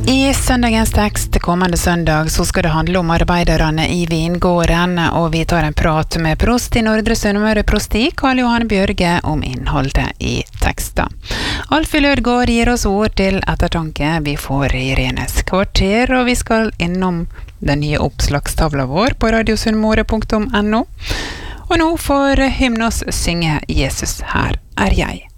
I søndagens tekst kommende søndag så skal det handle om arbeiderne I vingården, og vi tar en prat med prost I Nordre Sunnmøre prosti, Karl Johan Bjørge, om innholdet I teksten. Alfie Lødgaard gir oss ord til ettertanke. Vi får Irenes kvarter, og vi skal innom den nye oppslagstavla vår på radiosunnmøre.no. Og nå får Hymnos synge Jesus, her jeg.